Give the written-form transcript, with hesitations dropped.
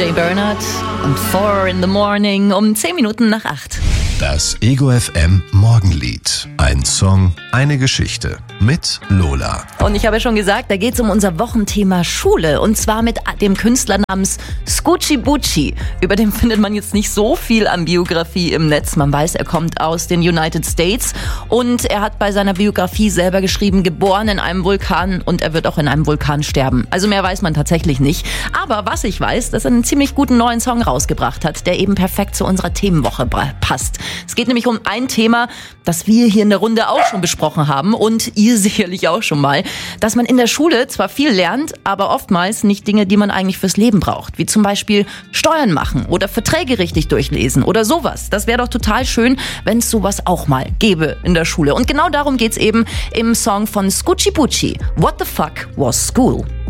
Jay Bernard und 4 in the Morning um 10 Minuten nach 8. Das Ego FM Morgenlied. Ein Song, eine Geschichte mit Lola. Und ich habe ja schon gesagt, da geht es um unser Wochenthema Schule. Und zwar mit dem Künstler namens Scoochie Boochie. Über den findet man jetzt nicht so viel an Biografie im Netz. Man weiß, er kommt aus den United States. Und er hat bei seiner Biografie selber geschrieben, geboren in einem Vulkan und er wird auch in einem Vulkan sterben. Also mehr weiß man tatsächlich nicht. Aber was ich weiß, dass er einen ziemlich guten neuen Song rausgebracht hat, der eben perfekt zu unserer Themenwoche passt. Es geht nämlich um ein Thema, das wir hier in der Runde auch schon besprochen haben und ihr sicherlich auch schon mal, dass man in der Schule zwar viel lernt, aber oftmals nicht Dinge, die man eigentlich fürs Leben braucht, wie zum Beispiel Steuern machen oder Verträge richtig durchlesen oder sowas. Das wäre doch total schön, wenn es sowas auch mal gäbe in der Schule. Und genau darum geht's eben im Song von Scoochie Boochie. What the fuck was school?